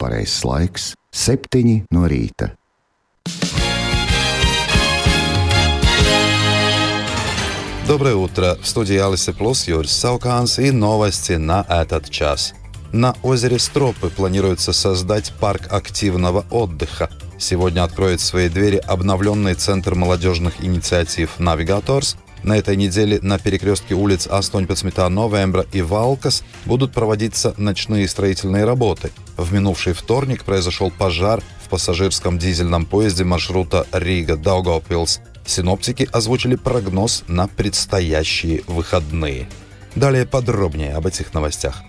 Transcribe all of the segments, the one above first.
pareizais laiks - 7 no rīta. Доброе утро! В студии Алиса Плюс Юрий Сауканс и новости на этот час. На озере Стропы планируется создать парк активного отдыха. Сегодня откроет свои двери обновленный центр молодежных инициатив «Навигаторс». На этой неделе на перекрестке улиц 18. Новембра и Валкас будут проводиться ночные строительные работы. В минувший вторник произошел пожар в пассажирском дизельном поезде маршрута Рига-Даугавпилс. Синоптики озвучили прогноз на предстоящие выходные. Далее подробнее об этих новостях.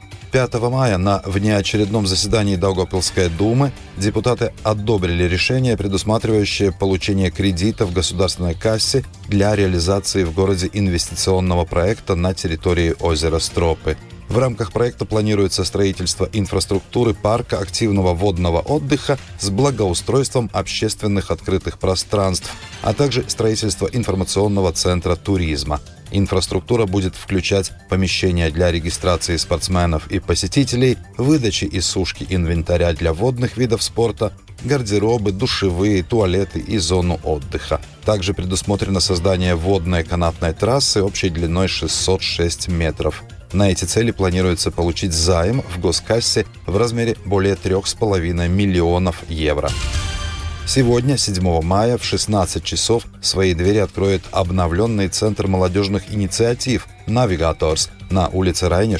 5 мая на внеочередном заседании Даугавпилской думы депутаты одобрили решение, предусматривающее получение кредита в государственной кассе для реализации в городе инвестиционного проекта на территории озера Стропы. В рамках проекта планируется строительство инфраструктуры парка активного водного отдыха с благоустройством общественных открытых пространств, а также строительство информационного центра туризма. Инфраструктура будет включать помещения для регистрации спортсменов и посетителей, выдачи и сушки инвентаря для водных видов спорта, гардеробы, душевые, туалеты и зону отдыха. Также предусмотрено создание водной канатной трассы общей длиной 606 метров. На эти цели планируется получить займ в госкассе в размере более 3,5 миллионов евро. Сегодня, 7 мая, в 16 часов свои двери откроет обновленный центр молодежных инициатив «Навигаторс» на улице Райне,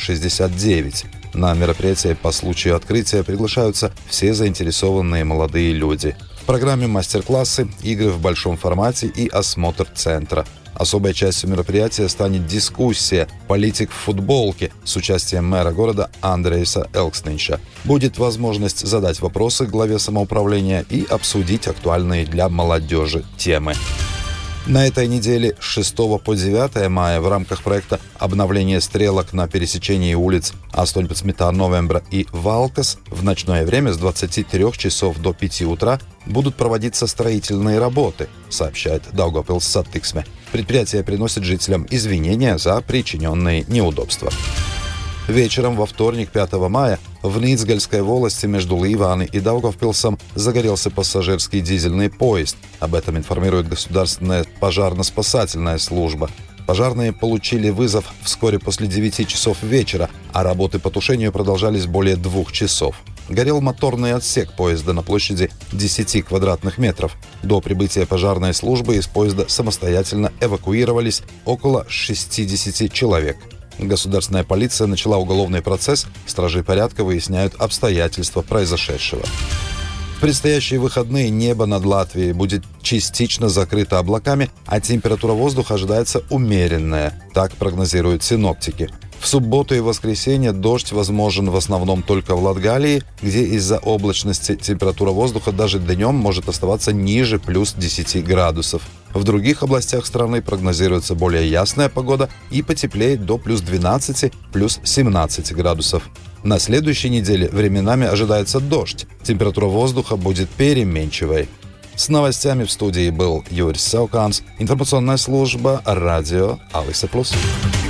69. На мероприятие по случаю открытия приглашаются все заинтересованные молодые люди. В программе мастер-классы, игры в большом формате и осмотр центра. Особой частью мероприятия станет дискуссия «Политик в футболке» с участием мэра города Андрейса Элкснича. Будет возможность задать вопросы главе самоуправления и обсудить актуальные для молодежи темы. На этой неделе с 6 по 9 мая в рамках проекта «Обновление стрелок на пересечении улиц 18. Новембра и Валкас» в ночное время с 23 часов до 5 утра будут проводиться строительные работы, сообщает Daugavpils Satiksme. Предприятие приносит жителям извинения за причиненные неудобства. Вечером во вторник, 5 мая, в Ницгальской волости между Ливани и Даугавпилсом загорелся пассажирский дизельный поезд. Об этом информирует Государственная пожарно-спасательная служба. Пожарные получили вызов вскоре после 9 часов вечера, а работы по тушению продолжались более 2 часов. Горел моторный отсек поезда на площади 10 квадратных метров. До прибытия пожарной службы из поезда самостоятельно эвакуировались около 60 человек. Государственная полиция начала уголовный процесс, стражи порядка выясняют обстоятельства произошедшего. В предстоящие выходные небо над Латвией будет частично закрыто облаками, а температура воздуха ожидается умеренная, так прогнозируют синоптики. В субботу и воскресенье дождь возможен в основном только в Латгалии, где из-за облачности температура воздуха даже днем может оставаться ниже плюс 10 градусов. В других областях страны прогнозируется более ясная погода и потеплеет до плюс 12, плюс 17 градусов. На следующей неделе временами ожидается дождь. Температура воздуха будет переменчивой. С новостями в студии был Юрий Сауканс, информационная служба радио Алиса Плюс.